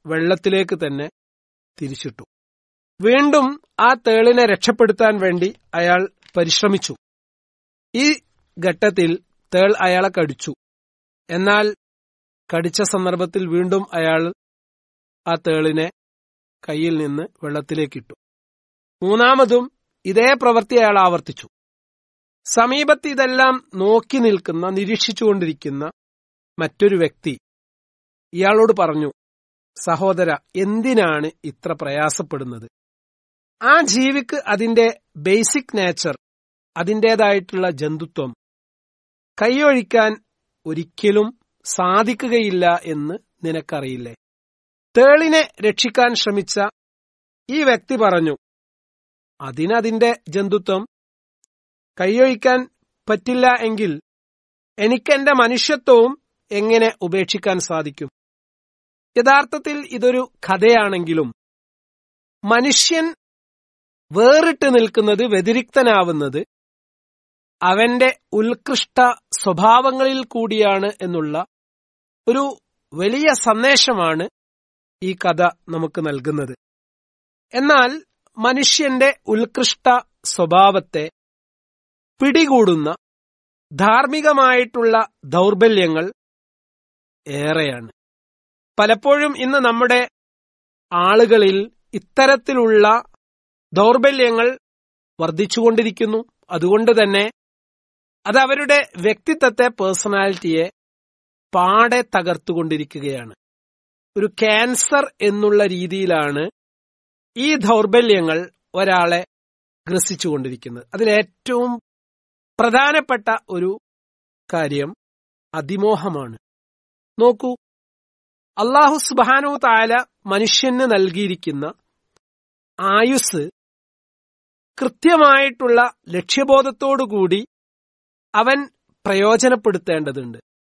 വെള്ളത്തിലേക്ക് തന്നെ തിരിച്ചിട്ടു. വീണ്ടും ആ തേളിനെ രക്ഷപ്പെടുത്താൻ വേണ്ടി അയാൾ പരിശ്രമിച്ചു. ഈ ഘട്ടത്തിൽ തേൾ അയാളെ കടിച്ചു. എന്നാൽ കടിച്ച സന്ദർഭത്തിൽ വീണ്ടും അയാൾ ആ തേളിനെ കയ്യിൽ നിന്ന് വെള്ളത്തിലേക്കിട്ടു. മൂന്നാമതും ഇതേ പ്രവൃത്തി അയാൾ ആവർത്തിച്ചു. സമീപത്ത് ഇതെല്ലാം നോക്കി നിൽക്കുന്ന, നിരീക്ഷിച്ചുകൊണ്ടിരിക്കുന്ന മറ്റൊരു വ്യക്തി ഇയാളോട് പറഞ്ഞു, സഹോദര, എന്തിനാണ് ഇത്ര പ്രയാസപ്പെടുന്നത്? ആ ജീവിക്ക് അതിന്റെ ബേസിക് നേച്ചർ, അതിന്റേതായിട്ടുള്ള ജന്തുത്വം കൈയൊഴിക്കാൻ ഒരിക്കലും സാധിക്കുകയില്ല എന്ന് നിനക്കറിയില്ലേ? തേളിനെ രക്ഷിക്കാൻ ശ്രമിച്ച ഈ വ്യക്തി പറഞ്ഞു, അതിനതിന്റെ ജന്തുത്വം കൈയൊഴിക്കാൻ പറ്റില്ല എങ്കിൽ എനിക്കെന്റെ മനുഷ്യത്വവും എങ്ങനെ ഉപേക്ഷിക്കാൻ സാധിക്കും? യഥാർത്ഥത്തിൽ ഇതൊരു കഥയാണെങ്കിലും മനുഷ്യൻ വേറിട്ട് നിൽക്കുന്നത്, വ്യതിരിക്തനാവുന്നത് അവന്റെ ഉത്കൃഷ്ട സ്വഭാവങ്ങളിൽ കൂടിയാണ് എന്നുള്ള ഒരു വലിയ സന്ദേശമാണ് ഈ കഥ നമുക്ക് നൽകുന്നത്. എന്നാൽ മനുഷ്യന്റെ ഉത്കൃഷ്ട സ്വഭാവത്തെ പിടികൂടുന്ന ധാർമ്മികമായിട്ടുള്ള ദൗർബല്യങ്ങൾ ഏറെയാണ്. പലപ്പോഴും ഇന്ന് നമ്മുടെ ആളുകളിൽ ഇത്തരത്തിലുള്ള ദൗർബല്യങ്ങൾ വർദ്ധിച്ചുകൊണ്ടിരിക്കുന്നു. അതുകൊണ്ട് തന്നെ അത് അവരുടെ വ്യക്തിത്വത്തെ, പേഴ്സണാലിറ്റിയെ പാടെ തകർത്തുകൊണ്ടിരിക്കുകയാണ്. ഒരു ക്യാൻസർ എന്നുള്ള രീതിയിലാണ് ഈ ദൗർബല്യങ്ങൾ ഒരാളെ ഗ്രസിച്ചുകൊണ്ടിരിക്കുന്നത്. അതിലേറ്റവും പ്രധാനപ്പെട്ട ഒരു കാര്യം അതിമോഹമാണ്. നോക്കൂ, അല്ലാഹു സുബ്ഹാനഹു തആല മനുഷ്യന് നൽകിയിരിക്കുന്ന ആയുസ് കൃത്യമായിട്ടുള്ള ലക്ഷ്യബോധത്തോടുകൂടി അവൻ പ്രയോജനപ്പെടുത്തേണ്ടതുണ്ട്.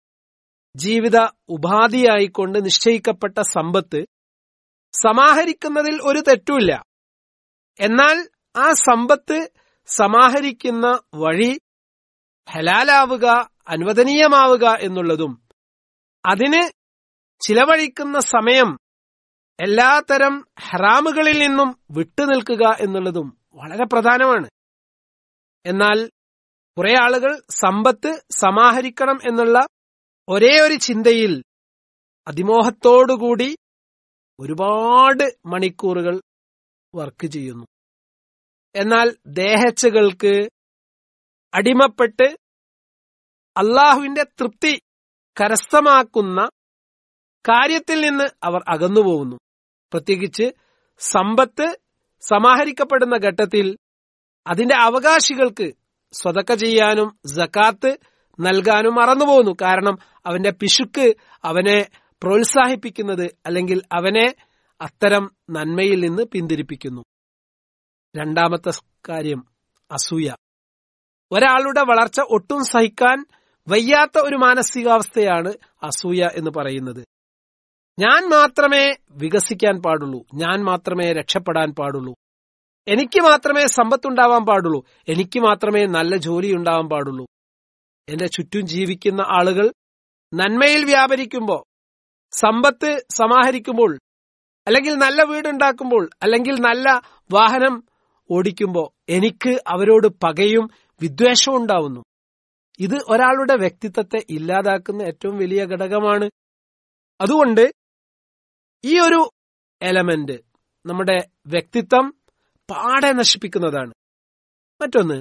ജീവിത ഉപാധിയായിക്കൊണ്ട് നിശ്ചയിക്കപ്പെട്ട സമ്പത്ത് സമാഹരിക്കുന്നതിൽ ഒരു തെറ്റുമില്ല. എന്നാൽ ആ സമ്പത്ത് സമാഹരിക്കുന്ന വഴി ഹലാലാവുക, അനുവദനീയമാവുക എന്നുള്ളതും അതിന് ചിലവഴിക്കുന്ന സമയം എല്ലാത്തരം ഹറാമുകളിൽ നിന്നും വിട്ടുനിൽക്കുക എന്നുള്ളതും വളരെ പ്രധാനമാണ്. എന്നാൽ കുറെ ആളുകൾ സമ്പത്ത് സമാഹരിക്കണം എന്നുള്ള ഒരേ ഒരു ചിന്തയിൽ അതിമോഹത്തോടുകൂടി ഒരുപാട് മണിക്കൂറുകൾ വർക്ക് ചെയ്യുന്നു. എന്നാൽ ദേഹേച്ഛകൾക്ക് അടിമപ്പെട്ട് അള്ളാഹുവിന്റെ തൃപ്തി കരസ്ഥമാക്കുന്ന കാര്യത്തിൽ നിന്ന് അവർ അകന്നുപോകുന്നു. പ്രത്യേകിച്ച് സമ്പത്ത് സമാഹരിക്കപ്പെടുന്ന ഘട്ടത്തിൽ അതിന്റെ അവകാശികൾക്ക് സ്വതക്ക ചെയ്യാനും സകാത്ത് നൽകാനും മറന്നുപോകുന്നു. കാരണം അവന്റെ പിശുക്ക് അവനെ പ്രോത്സാഹിപ്പിക്കുന്നത്, അല്ലെങ്കിൽ അവനെ അത്തരം നന്മയിൽ നിന്ന് പിന്തിരിപ്പിക്കുന്നു. രണ്ടാമത്തെ കാര്യം അസൂയ. ഒരാളുടെ വളർച്ച ഒട്ടും സഹിക്കാൻ വയ്യാത്ത ഒരു മാനസികാവസ്ഥയാണ് അസൂയ എന്ന് പറയുന്നത്. ഞാൻ മാത്രമേ വികസിക്കാൻ പാടുള്ളൂ, ഞാൻ മാത്രമേ രക്ഷപ്പെടാൻ പാടുള്ളൂ, എനിക്ക് മാത്രമേ സമ്പത്തുണ്ടാവാൻ പാടുള്ളൂ, എനിക്ക് മാത്രമേ നല്ല ജോലി ഉണ്ടാവാൻ പാടുള്ളൂ. എന്റെ ചുറ്റും ജീവിക്കുന്ന ആളുകൾ നന്മയിൽ വ്യാപരിക്കുമ്പോൾ, സമ്പത്ത് സമാഹരിക്കുമ്പോൾ, അല്ലെങ്കിൽ നല്ല വീടുണ്ടാക്കുമ്പോൾ, അല്ലെങ്കിൽ നല്ല വാഹനം ഓടിക്കുമ്പോൾ എനിക്ക് അവരോട് പകയും വിദ്വേഷവും ഉണ്ടാവുന്നു. ഇത് ഒരാളുടെ വ്യക്തിത്വത്തെ ഇല്ലാതാക്കുന്ന ഏറ്റവും വലിയ ഘടകമാണ്. അതുകൊണ്ട് ഈ ഒരു എലമെന്റ് നമ്മുടെ വ്യക്തിത്വം പാടെ നശിപ്പിക്കുന്നതാണ്. മറ്റൊന്ന്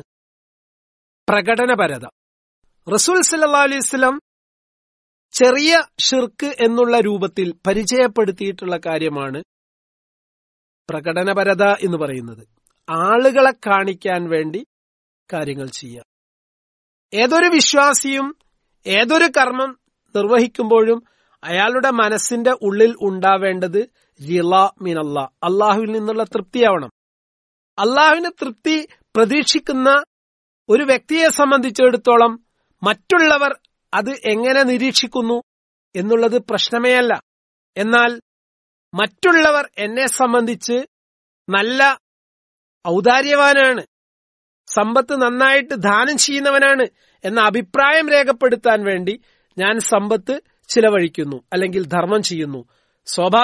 പ്രകടനപരത. റസൂൽ സല്ലല്ലാഹു അലൈഹി വസല്ലം ചെറിയ ഷിർക്ക് എന്നുള്ള രൂപത്തിൽ പരിചയപ്പെടുത്തിയിട്ടുള്ള കാര്യമാണ് പ്രകടനപരത എന്ന് പറയുന്നത്. ആളുകളെ കാണിക്കാൻ വേണ്ടി കാര്യങ്ങൾ ചെയ്യാം. ഏതൊരു വിശ്വാസിയും ഏതൊരു കർമ്മം നിർവഹിക്കുമ്പോഴും അയാളുടെ മനസ്സിന്റെ ഉള്ളിൽ ഉണ്ടാവേണ്ടത് റിള മിനല്ലാഹ്, അള്ളാഹുവിൽ നിന്നുള്ള തൃപ്തിയാവണം. അള്ളാഹുവിന്റെ തൃപ്തി പ്രതീക്ഷിക്കുന്ന ഒരു വ്യക്തിയെ സംബന്ധിച്ചിടത്തോളം മറ്റുള്ളവർ അത് എങ്ങനെ നിരീക്ഷിക്കുന്നു എന്നുള്ളത് പ്രശ്നമേ അല്ല. എന്നാൽ മറ്റുള്ളവർ എന്നെ സംബന്ധിച്ച് നല്ല ഔദാര്യവാനാണ്, സമ്പത്ത് നന്നായിട്ട് ദാനം ചെയ്യുന്നവനാണ് എന്ന അഭിപ്രായം രേഖപ്പെടുത്താൻ വേണ്ടി ഞാൻ സമ്പത്ത് ചിലവഴിക്കുന്നു അല്ലെങ്കിൽ ധർമ്മം ചെയ്യുന്നു.